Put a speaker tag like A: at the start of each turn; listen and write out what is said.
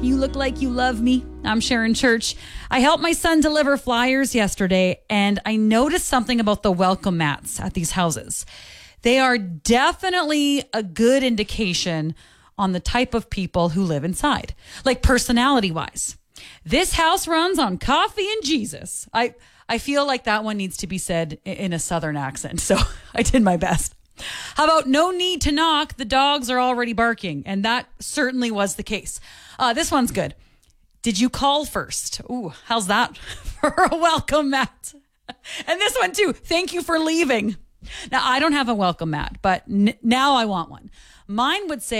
A: You look like you love me. I'm Sharon Church. I helped my son deliver flyers yesterday, and I noticed something about the welcome mats at these houses. They are definitely a good indication on the type of people who live inside, like personality-wise. This house runs on coffee and Jesus. I feel like that one needs to be said in a Southern accent, so I did my best. How about no need to knock? The dogs are already barking. And that certainly was the case. This one's good. Did you call first? Ooh, how's that for a welcome mat? And this one too. Thank you for leaving. Now, I don't have a welcome mat, but now I want one. Mine would say,